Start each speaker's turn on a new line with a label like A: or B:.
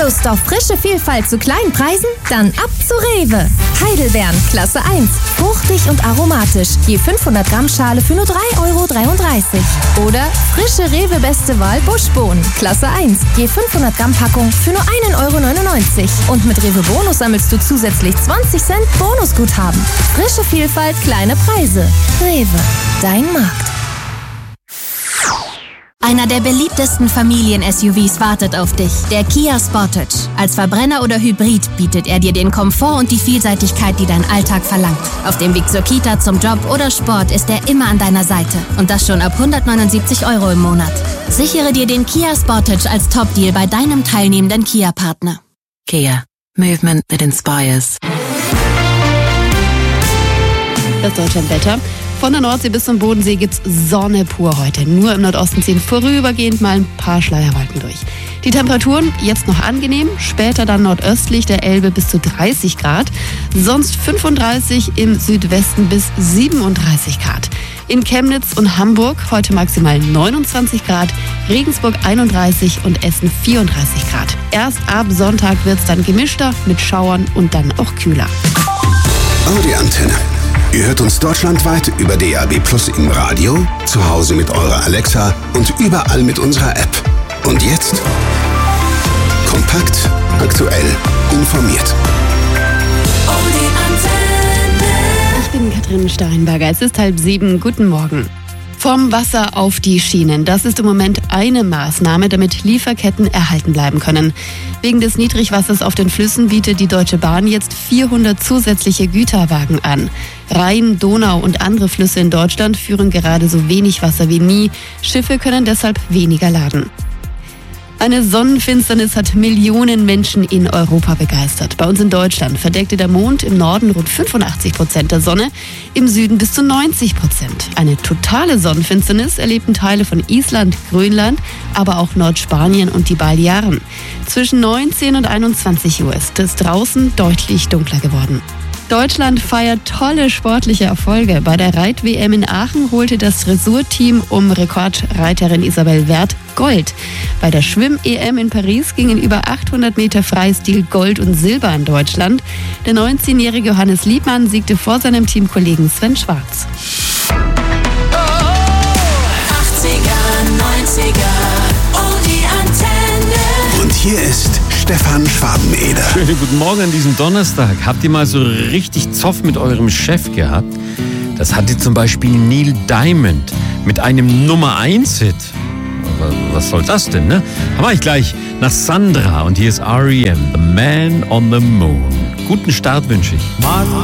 A: Lust auf frische Vielfalt zu kleinen Preisen? Dann ab zu Rewe. Heidelbeeren, Klasse 1. Fruchtig und aromatisch. Je 500 Gramm Schale für nur 3,33 €. Oder frische Rewe Beste Wahl Buschbohnen, Klasse 1. Je 500 Gramm Packung für nur 1,99 €. Und mit Rewe Bonus sammelst du zusätzlich 20 Cent Bonusguthaben. Frische Vielfalt, kleine Preise. Rewe, dein Markt.
B: Einer der beliebtesten Familien-SUVs wartet auf dich, der Kia Sportage. Als Verbrenner oder Hybrid bietet er dir den Komfort und die Vielseitigkeit, die dein Alltag verlangt. Auf dem Weg zur Kita, zum Job oder Sport ist er immer an deiner Seite. Und das schon ab 179 € im Monat. Sichere dir den Kia Sportage als Top-Deal bei deinem teilnehmenden Kia-Partner.
C: Kia. Movement that inspires.
D: Das Deutschlandwetter. Von der Nordsee bis zum Bodensee gibt's Sonne pur heute. Nur im Nordosten ziehen vorübergehend mal ein paar Schleierwolken durch. Die Temperaturen jetzt noch angenehm, später dann nordöstlich der Elbe bis zu 30 Grad, sonst 35 im Südwesten bis 37 Grad. In Chemnitz und Hamburg heute maximal 29 Grad, Regensburg 31 und Essen 34 Grad. Erst ab Sonntag wird's dann gemischter mit Schauern und dann auch kühler.
E: Audi Antenne. Ihr hört uns deutschlandweit über DAB+ im Radio, zu Hause mit eurer Alexa und überall mit unserer App. Und jetzt kompakt, aktuell, informiert.
D: Audi Antenne. Ich bin Katrin Steinberger. Es ist 6:30. Guten Morgen. Vom Wasser auf die Schienen. Das ist im Moment eine Maßnahme, damit Lieferketten erhalten bleiben können. Wegen des Niedrigwassers auf den Flüssen bietet die Deutsche Bahn jetzt 400 zusätzliche Güterwagen an. Rhein, Donau und andere Flüsse in Deutschland führen gerade so wenig Wasser wie nie. Schiffe können deshalb weniger laden. Eine Sonnenfinsternis hat Millionen Menschen in Europa begeistert. Bei uns in Deutschland verdeckte der Mond im Norden rund 85% der Sonne, im Süden bis zu 90%. Eine totale Sonnenfinsternis erlebten Teile von Island, Grönland, aber auch Nordspanien und die Balearen. Zwischen 19 und 21 Uhr ist es draußen deutlich dunkler geworden. Deutschland feiert tolle sportliche Erfolge. Bei der Reit-WM in Aachen holte das Dressurteam um Rekordreiterin Isabel Werth Gold. Bei der Schwimm-EM in Paris gingen über 800 Meter Freistil Gold und Silber an Deutschland. Der 19-jährige Johannes Liebmann siegte vor seinem Teamkollegen Sven Schwarz.
F: 80er, 90er, oh die Antenne.
E: Und hier ist Stefan Schwabeneder.
G: Schönen guten Morgen an diesem Donnerstag. Habt ihr mal so richtig Zoff mit eurem Chef gehabt? Das hatte zum Beispiel Neil Diamond mit einem Nummer-1-Hit. Was soll das denn, ne? Da war ich gleich nach Sandra und hier ist R.E.M., The Man on the Moon. Guten Start wünsche ich.